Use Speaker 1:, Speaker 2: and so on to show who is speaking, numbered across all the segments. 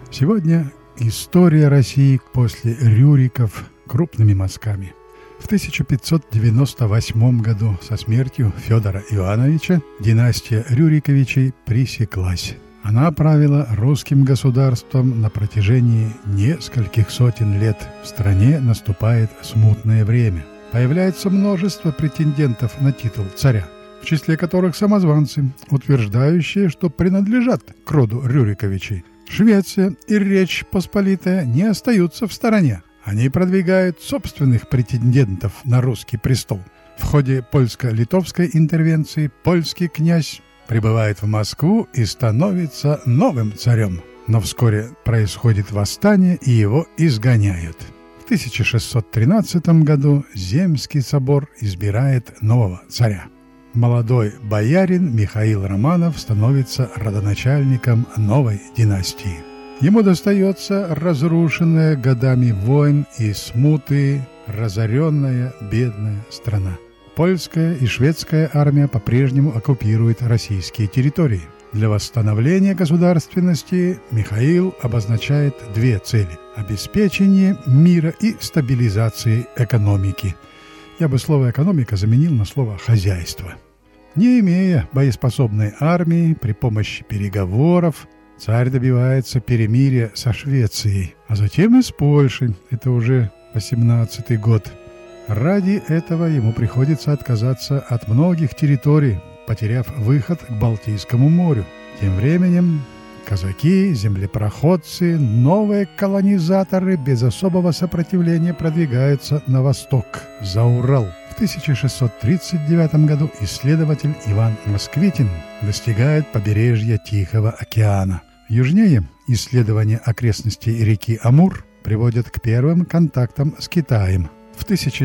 Speaker 1: Сегодня история России после Рюриков крупными мазками. В 1598 году со смертью Федора Иоанновича династия Рюриковичей пресеклась. Она правила русским государством на протяжении нескольких сотен лет. В стране наступает смутное время. Появляется множество претендентов на титул царя, в числе которых самозванцы, утверждающие, что принадлежат к роду Рюриковичей. Швеция и Речь Посполитая не остаются в стороне. Они продвигают собственных претендентов на русский престол. В ходе польско-литовской интервенции польский князь прибывает в Москву и становится новым царем. Но вскоре происходит восстание, и его изгоняют. В 1613 году Земский собор избирает нового царя. Молодой боярин Михаил Романов становится родоначальником новой династии. Ему достается разрушенная годами войн и смуты, разоренная бедная страна. Польская и шведская армия по-прежнему оккупируют российские территории. Для восстановления государственности Михаил обозначает две цели – обеспечение мира и стабилизации экономики. Я бы слово «экономика» заменил на слово «хозяйство». Не имея боеспособной армии, при помощи переговоров царь добивается перемирия со Швецией, а затем и с Польшей. Это уже 18-й год. Ради этого ему приходится отказаться от многих территорий, потеряв выход к Балтийскому морю. Тем временем казаки, землепроходцы, новые колонизаторы без особого сопротивления продвигаются на восток, за Урал. В 1639 году исследователь Иван Москвитин достигает побережья Тихого океана. Южнее исследования окрестностей реки Амур приводят к первым контактам с Китаем. В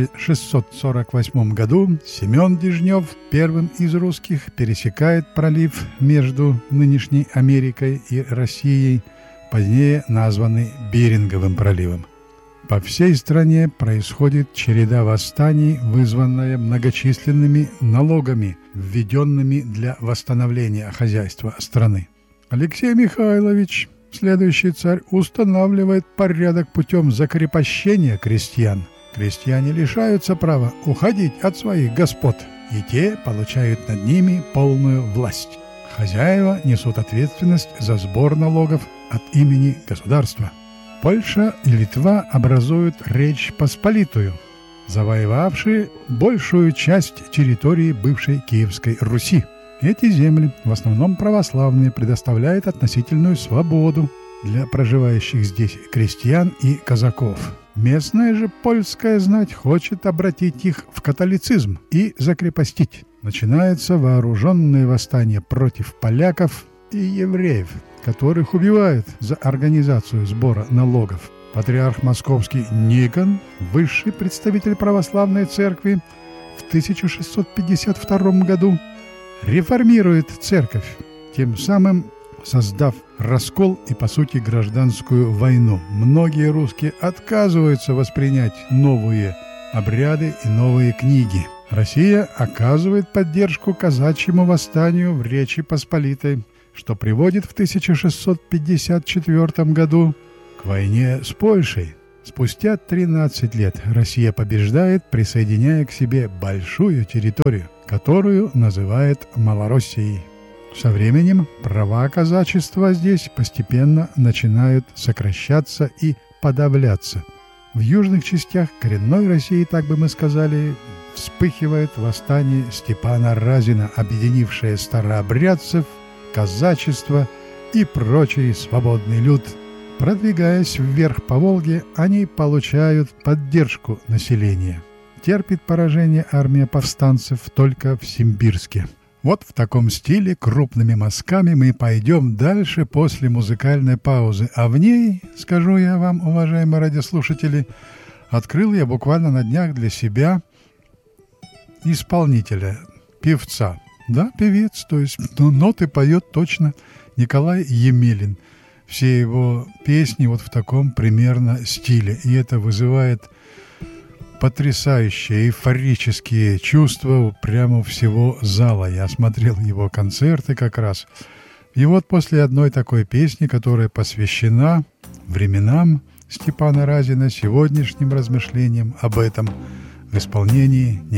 Speaker 1: 1648 году Семен Дежнев, первым из русских, пересекает пролив между нынешней Америкой и Россией, позднее названный Беринговым проливом. По всей стране происходит череда восстаний, вызванная многочисленными налогами, введенными для восстановления хозяйства страны. Алексей Михайлович, следующий царь, устанавливает порядок путем закрепощения крестьян. Крестьяне лишаются права уходить от своих господ, и те получают над ними полную власть. Хозяева несут ответственность за сбор налогов от имени государства. Польша и Литва образуют Речь Посполитую, завоевавшие большую часть территории бывшей Киевской Руси. Эти земли, в основном православные, предоставляют относительную свободу для проживающих здесь крестьян и казаков. Местная же польская знать хочет обратить их в католицизм и закрепостить. Начинается вооруженное восстание против поляков и евреев, которых убивают за организацию сбора налогов. Патриарх московский Никон, высший представитель православной церкви, в 1652 году реформирует церковь, тем самым создав раскол и, по сути, гражданскую войну. Многие русские отказываются воспринять новые обряды и новые книги. Россия оказывает поддержку казачьему восстанию в Речи Посполитой, что приводит в 1654 году к войне с Польшей. Спустя 13 лет Россия побеждает, присоединяя к себе большую территорию, которую называет Малороссией. Со временем права казачества здесь постепенно начинают сокращаться и подавляться. В южных частях коренной России, так бы мы сказали, вспыхивает восстание Степана Разина, объединившее старообрядцев, казачество и прочий свободный люд. Продвигаясь вверх по Волге, они получают поддержку населения. Терпит поражение армия повстанцев только в Симбирске. Вот в таком стиле, крупными мазками, мы пойдем дальше после музыкальной паузы. А в ней, скажу я вам, уважаемые радиослушатели, открыл я буквально на днях для себя исполнителя, певца. Да, певец, то есть ноты поет точно Николай Емелин. Все его песни вот в таком примерно стиле. И это вызывает потрясающие эйфорические чувства прямо у всего зала. Я смотрел его концерты как раз. И вот после одной такой песни, которая посвящена временам Степана Разина сегодняшним размышлениям об этом в исполнении